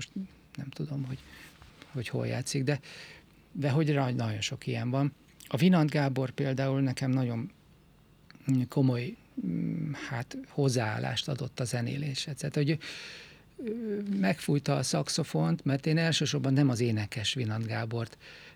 nem tudom, hogy hol játszik, de hogy nagyon sok ilyen van. A Vinant Gábor például nekem nagyon komoly hozzáállást adott a zenéléshez. Tehát, hogy megfújta a szaxofont, mert én elsősorban nem az énekes Vinant Gábort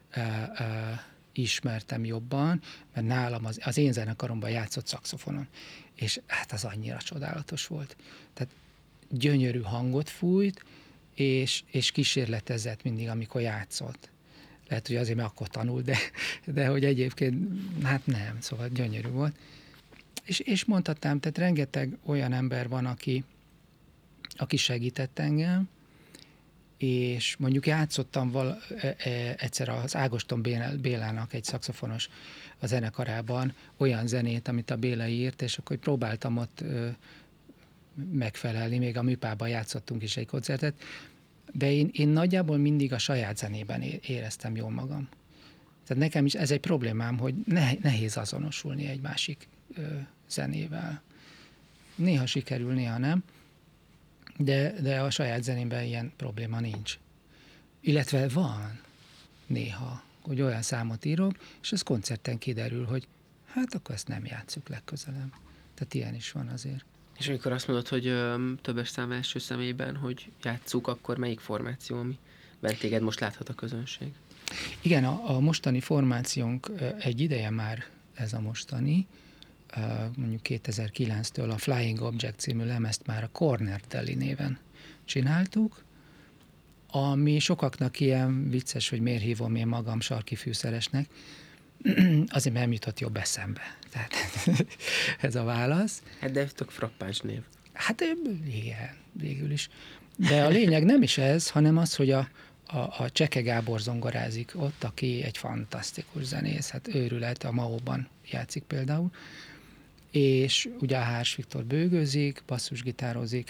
ismertem jobban, mert nálam az én zenekaromban játszott szaxofonon. És hát az annyira csodálatos volt. Tehát gyönyörű hangot fújt, és kísérletezett mindig, amikor játszott. Lehet, hogy azért, mert akkor tanult, de hogy egyébként, hát nem, szóval gyönyörű volt. És mondhatnám, tehát rengeteg olyan ember van, aki segített engem, és mondjuk játszottam egyszer az Ágoston Bélának, egy szaxofonos a zenekarában olyan zenét, amit a Béla írt, és akkor próbáltam ott megfelelni, még a műpában játszottunk is egy koncertet, de én nagyjából mindig a saját zenében éreztem jól magam. Tehát nekem is ez egy problémám, hogy nehéz azonosulni egy másik zenével. Néha sikerül, néha nem, de a saját zenémben ilyen probléma nincs. Illetve van néha, hogy olyan számot írok, és ez koncerten kiderül, hogy hát akkor ezt nem játsszuk legközelebb. Tehát ilyen is van azért. És amikor azt mondod, hogy többes szám első személyben, hogy játsszuk, akkor melyik formáció, amiben téged most láthat a közönség? Igen, a mostani formációnk egy ideje már ez a mostani, mondjuk 2009-től a Flying Object című lemezt már a Corner Deli néven csináltuk, ami sokaknak ilyen vicces, hogy miért hívom én magam sarki fűszeresnek, azért, mert nem jutott jobb eszembe. Tehát ez a válasz. Hát de tök frappáns név. Hát igen, végül is. De a lényeg nem is ez, hanem az, hogy a Cseke Gábor zongorázik ott, aki egy fantasztikus zenész, hát őrület, a Mao-ban játszik például, és ugye a Hárs Viktor bőgőzik, basszusgitározik,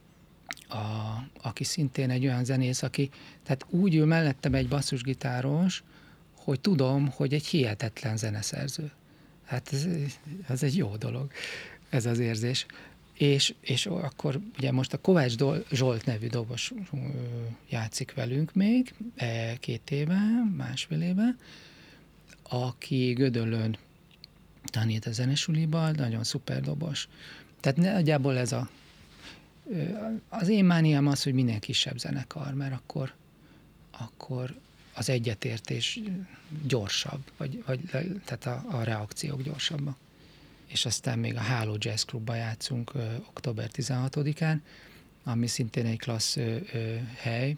aki szintén egy olyan zenész, aki, tehát úgy ül mellettem egy basszusgitáros, hogy tudom, hogy egy hihetetlen zeneszerző. Hát ez egy jó dolog, ez az érzés. És akkor ugye most a Kovács Zsolt nevű dobos játszik velünk még 2 éve, másfél éve, aki Gödöllőn tanít a zenesuliban, nagyon szuper dobos. Tehát nagyjából ez az én mániám az, hogy minél kisebb zenekar, mert akkor az egyetértés gyorsabb, vagy tehát a reakciók gyorsabbak. És aztán még a Háló Jazz Clubban játszunk október 16-án, ami szintén egy klassz hely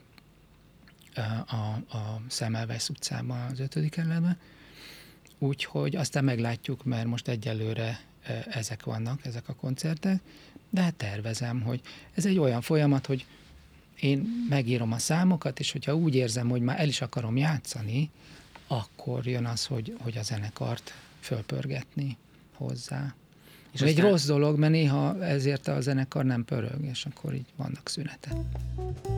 a Semmelweis utcában, az 5. kerületben. Úgyhogy aztán meglátjuk, mert most egyelőre ezek vannak, ezek a koncertek, de hát tervezem, hogy ez egy olyan folyamat, hogy én megírom a számokat, és hogyha úgy érzem, hogy már el is akarom játszani, akkor jön az, hogy a zenekart fölpörgetni hozzá. És egy rossz dolog, mert néha ezért a zenekar nem pörög, és akkor így vannak szünetek.